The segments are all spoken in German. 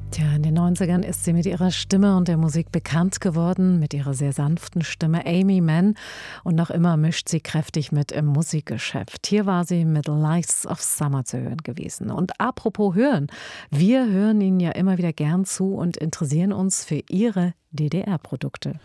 Tja, in den 90ern ist sie mit ihrer Stimme und der Musik bekannt geworden, mit ihrer sehr sanften Stimme Aimee Mann. Und noch immer mischt sie kräftig mit im Musikgeschäft. Hier war sie mit Lights of Summer zu hören gewesen. Und apropos hören, wir hören Ihnen ja immer wieder gern zu und interessieren uns für Ihre DDR-Produkte.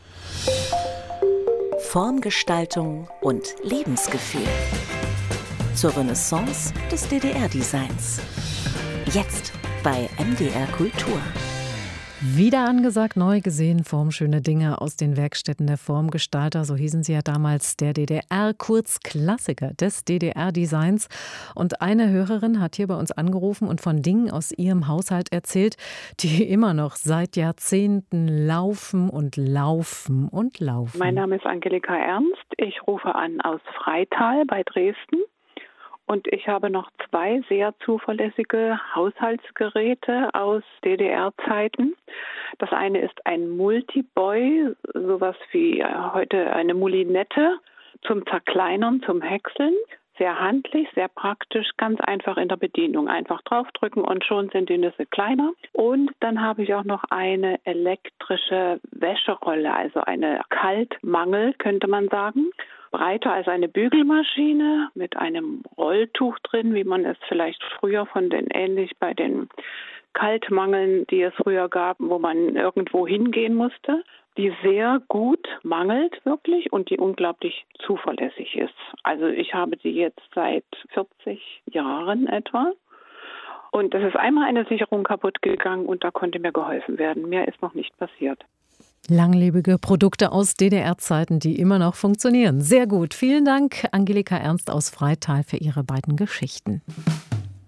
Formgestaltung und Lebensgefühl. Zur Renaissance des DDR-Designs. Jetzt bei MDR Kultur. Wieder angesagt, neu gesehen, formschöne Dinge aus den Werkstätten der Formgestalter, so hießen sie ja damals, der DDR, kurz Klassiker des DDR-Designs. Und eine Hörerin hat hier bei uns angerufen und von Dingen aus ihrem Haushalt erzählt, die immer noch seit Jahrzehnten laufen und laufen und laufen. Mein Name ist Angelika Ernst, ich rufe an aus Freital bei Dresden. Und ich habe noch 2 sehr zuverlässige Haushaltsgeräte aus DDR-Zeiten. Das eine ist ein Multiboy, sowas wie heute eine Moulinette zum Zerkleinern, zum Häckseln. Sehr handlich, sehr praktisch, ganz einfach in der Bedienung. Einfach draufdrücken und schon sind die Nüsse kleiner. Und dann habe ich auch noch eine elektrische Wäscherolle, also eine Kaltmangel, könnte man sagen. Breiter als eine Bügelmaschine mit einem Rolltuch drin, wie man es vielleicht früher ähnlich bei den Kaltmangeln, die es früher gab, wo man irgendwo hingehen musste, die sehr gut mangelt wirklich und die unglaublich zuverlässig ist. Also ich habe die jetzt seit 40 Jahren etwa. Und es ist einmal eine Sicherung kaputt gegangen und da konnte mir geholfen werden. Mehr ist noch nicht passiert. Langlebige Produkte aus DDR-Zeiten, die immer noch funktionieren. Sehr gut. Vielen Dank, Angelika Ernst aus Freital, für Ihre beiden Geschichten.